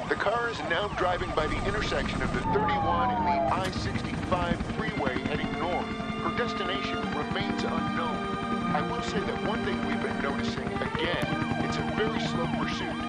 The car is now driving by the intersection of the 31 and the I-65 freeway heading north. Her destination remains unknown. I will say that one thing we've been noticing, again, it's a very slow pursuit.